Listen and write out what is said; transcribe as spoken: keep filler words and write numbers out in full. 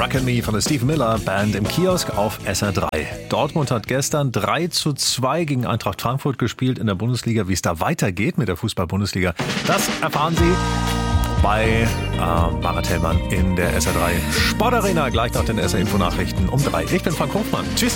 Rockin' Me von der Steve Miller Band im Kiosk auf S R drei. Dortmund hat gestern drei zu zwei gegen Eintracht Frankfurt gespielt in der Bundesliga. Wie es da weitergeht mit der Fußball-Bundesliga, das erfahren Sie bei äh, Marat Hellmann in der S R drei Sportarena. Gleich nach den S R-Info-Nachrichten um drei. Ich bin Frank Hofmann. Tschüss.